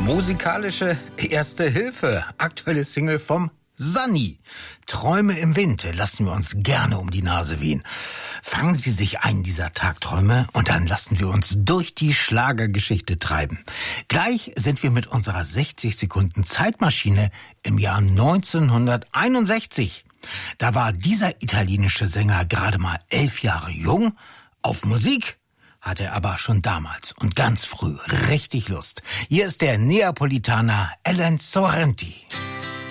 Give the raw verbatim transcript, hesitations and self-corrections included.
Musikalische Erste Hilfe. Aktuelle Single vom Sunny. Träume im Wind lassen wir uns gerne um die Nase wehen. Fangen Sie sich einen dieser Tagträume und dann lassen wir uns durch die Schlagergeschichte treiben. Gleich sind wir mit unserer sechzig Sekunden Zeitmaschine im Jahr neunzehnhunderteinundsechzig. Da war dieser italienische Sänger gerade mal elf Jahre jung. Auf Musik hatte er aber schon damals und ganz früh richtig Lust. Hier ist der Neapolitaner Alan Sorrenti.